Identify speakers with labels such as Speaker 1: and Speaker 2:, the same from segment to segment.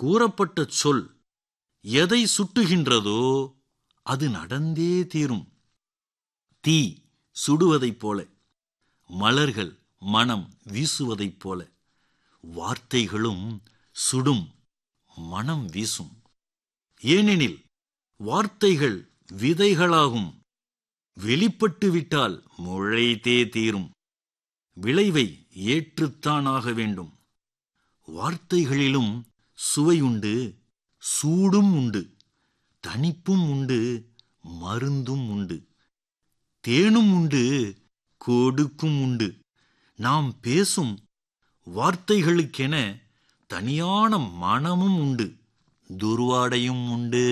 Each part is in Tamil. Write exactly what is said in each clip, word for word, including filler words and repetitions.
Speaker 1: கூறப்பட்ட சொல் எதை சுட்டுகின்றதோ அது நடந்தே தீரும். தீ சுடுவதைப் போல, மலர்கள் மனம் வீசுவதைப் போல, வார்த்தைகளும் சுடும், மனம் வீசும். ஏனெனில் வார்த்தைகள் விதைகளாகும். வெளிப்பட்டுவிட்டால் முளைத்தே தீரும். விளைவை ஏற்றுத்தான் ஆக வேண்டும். வார்த்தைகளிலும் சுவையுண்டு, சூடும் உண்டு, தனிப்பும் உண்டு, மருந்தும் உண்டு, தேனும் உண்டு, கொடுக்கும் உண்டு. நாம் பேசும் வார்த்தைகளுக்கென தனியான மனமும் உண்டு, துர்வாடையும் உண்டு.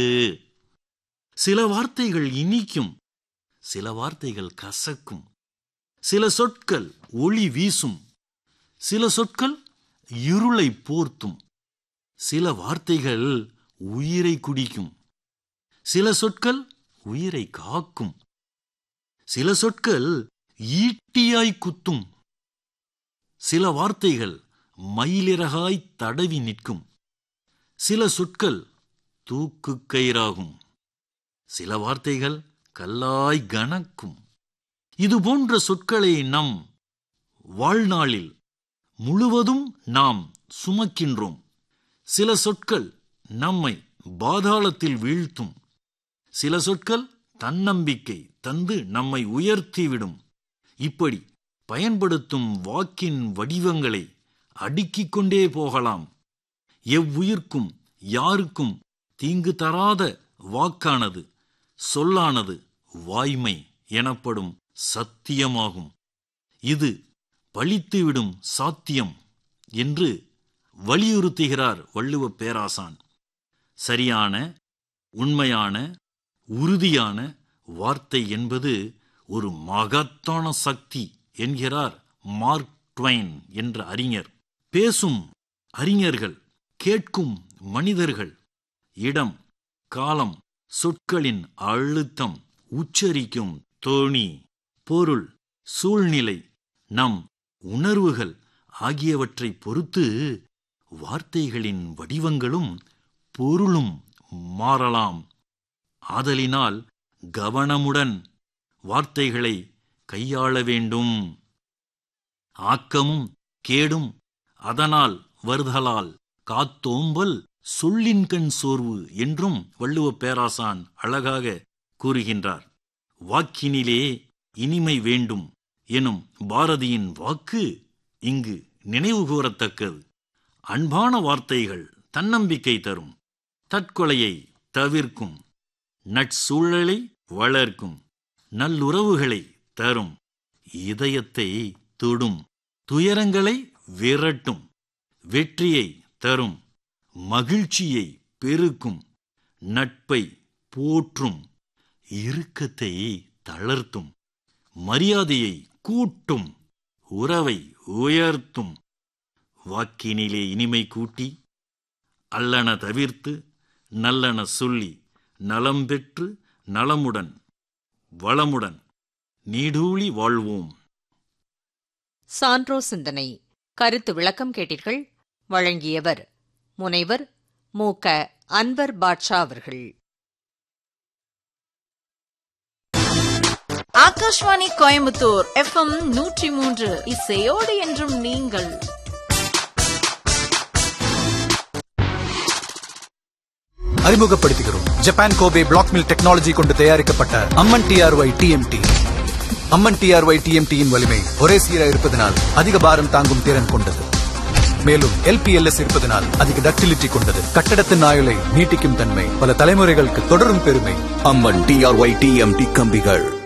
Speaker 1: சில வார்த்தைகள் இனிக்கும், சில வார்த்தைகள் கசக்கும். சில சொற்கள் ஒளி வீசும், சில சொற்கள் இருளை போர்த்தும். சில வார்த்தைகள் உயிரை குடிக்கும், சில சொற்கள் உயிரை காக்கும். சில சொற்கள் ஈட்டியாய் குத்தும், சில வார்த்தைகள் மயிலிறகாய் தடவி நிற்கும். சில சொற்கள் தூக்கு கயிறாகும், சில வார்த்தைகள் கல்லாய் கனக்கும். இது போன்ற சொற்களை நம் வாழ்நாளில் முழுவதும் நாம் சுமக்கின்றோம். சில சொற்கள் நம்மை பாதாளத்தில் வீழ்த்தும், சில சொற்கள் தன்னம்பிக்கை தந்து நம்மை உயர்த்திவிடும். இப்படி பயன்படுத்தும் வாக்கின் வடிவங்களை அடுக்கிக் கொண்டே போகலாம். எவ்வுயிர்க்கும் யாருக்கும் தீங்கு தராத வாக்கானது, சொல்லானது வாய்மை எனப்படும் சத்தியமாகும். இது பழித்துவிடும் சாத்தியம் என்று வலியுறுத்துகிறார் வள்ளுவ பேராசான். சரியான, உண்மையான, உறுதியான வார்த்தை என்பது ஒரு மகத்தான சக்தி என்கிறார் மார்க் ட்வைன் என்ற அறிஞர். பேசும் அறிஞர்கள், கேட்கும் மனிதர்கள், இடம், காலம், சொற்களின் அழுத்தம், உச்சரிக்கும் தொனி, பொருள், சூழ்நிலை, நம் உணர்வுகள் ஆகியவற்றை பொறுத்து வார்த்தைகளின் வடிவங்களும் பொருளும் மாறலாம். ஆதலினால் கவனமுடன் வார்த்தைகளை கையாள வேண்டும். ஆக்கமும் கேடும் அதனால் வருதலால் காத்தோம்பல் சொல்லின்கண் சோர்வு என்றும் வள்ளுவ பேராசான் அழகாக கூறுகின்றார். வாக்கினிலே இனிமை வேண்டும் எனும் பாரதியின் வாக்கு இங்கு நினைவு கூறத்தக்கது. அன்பான வார்த்தைகள் தன்னம்பிக்கை தரும், தற்கொலையை தவிர்க்கும், நட்சூழலை வளர்க்கும், நல்லுறவுகளை தரும், இதயத்தை தொடும், துயரங்களை விரட்டும், வெற்றியை தரும், மகிழ்ச்சியை பெருக்கும், நட்பை போற்றும், இறுக்கத்தை தளர்த்தும், மரியாதையை கூட்டும், உறவை உயர்த்தும். வாக்கினிலே இனிமை கூட்டி, அல்லன தவிர்த்து, நல்லன சொல்லி, நலம் பெற்று நலமுடன் வளமுடன் நீடூழி வாழ்வோம்.
Speaker 2: சான்றோ சிந்தனை கருத்து விளக்கம் கேட்டீர்கள். வழங்கியவர் முனைவர் மு க அன்வர் பாட்ஷா அவர்கள்.
Speaker 3: ஆகாஷ்வாணி கோயம்புத்தூர் எஃப் எம் நூற்றி மூன்று இசையோடு என்றும் நீங்கள்.
Speaker 4: அறிமுகப்படுத்துகிறோம் Japan Kobe black mill technology கொண்டு தயாரிக்கப்பட்ட அம்மன் டிஆர்ஒய் டிஎம்டி. அம்மன் டிஆர்ஒய் டிஎம்டியின் வலிமை ஒரே சீராக இருப்பதனால் அதிக பாரம் தாங்கும் திறன் கொண்டது. மேலும் எல்பிஎல்எஸ் இருப்பதனால் அதிக டக்டிலிட்டி கொண்டது. கட்டடத்தின் ஆயுளை நீட்டிக்கும் தன்மை, பல தலைமுறைகளுக்கு தொடரும் பெருமை.
Speaker 5: அம்மன் டிஆர்ஒய் டிஎம்டி கம்பிகள்.